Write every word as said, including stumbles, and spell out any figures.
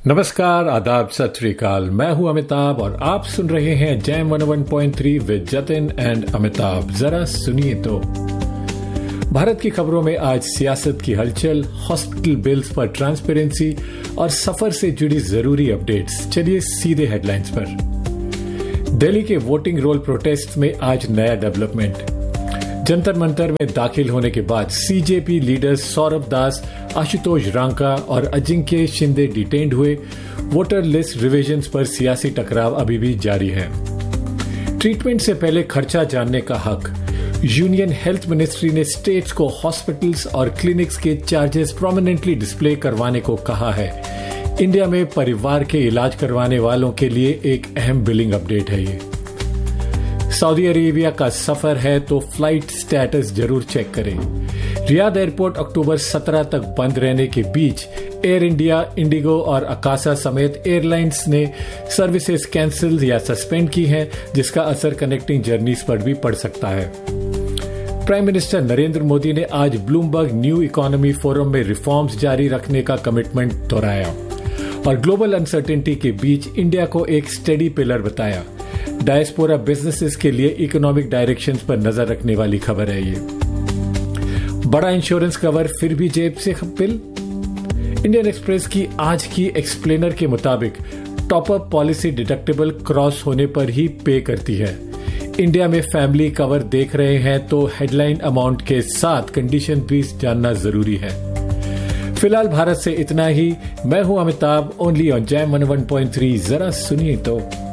नमस्कार, आदाब, सत श्री अकाल। मैं हूं अमिताभ और आप सुन रहे हैं jam one O one point three with Jatin and Amitabh. जरा सुनिए तो। भारत की खबरों में आज सियासत की हलचल, हॉस्पिटल बिल्स पर ट्रांसपेरेंसी और सफर से जुड़ी जरूरी अपडेट्स। चलिए सीधे हेडलाइंस पर। दिल्ली के वोटिंग रोल प्रोटेस्ट में आज नया डेवलपमेंट। जंतर मंतर में दाखिल होने के बाद सीजेपी लीडर्स सौरभ दास, आशुतोष रांका और अजिंक्य शिंदे डिटेन्ड हुए। वोटर लिस्ट रिविजन्स पर सियासी टकराव अभी भी जारी है। ट्रीटमेंट से पहले खर्चा जानने का हक। यूनियन हेल्थ मिनिस्ट्री ने स्टेट्स को हॉस्पिटल्स और क्लिनिक्स के चार्जेस प्रोमिनेंटली डिस्प्ले करवाने को कहा है। इंडिया में परिवार के इलाज करवाने वालों के लिए एक अहम बिलिंग अपडेट है ये। सऊदी अरेबिया का सफर है तो फ्लाइट स्टेटस जरूर चेक करें। रियाद एयरपोर्ट अक्टूबर सत्रह तक बंद रहने के बीच एयर इंडिया, इंडिगो और अकासा समेत एयरलाइंस ने सर्विसेज कैंसिल या सस्पेंड की हैं, जिसका असर कनेक्टिंग जर्नीज पर भी पड़ सकता है। प्राइम मिनिस्टर नरेंद्र मोदी ने आज ब्लूमबर्ग न्यू इकोनॉमी फोरम में रिफॉर्म्स जारी रखने का कमिटमेंट दोहराया और ग्लोबल अनसर्टेनिटी के बीच इंडिया को एक स्टेडी पिलर बताया। डायस्पोरा बिजनेसेस के लिए इकोनॉमिक डायरेक्शंस पर नजर रखने वाली खबर है ये। बड़ा इंश्योरेंस कवर फिर भी जेब से पिल। इंडियन एक्सप्रेस की आज की एक्सप्लेनर के मुताबिक टॉपअप पॉलिसी डिडक्टेबल क्रॉस होने पर ही पे करती है। इंडिया में फैमिली कवर देख रहे हैं तो हेडलाइन अमाउंट के साथ कंडीशन भी जानना जरूरी है। फिलहाल भारत से इतना ही। मैं हूं Amitabh, only on jam one O one point three. जरा सुनिए तो।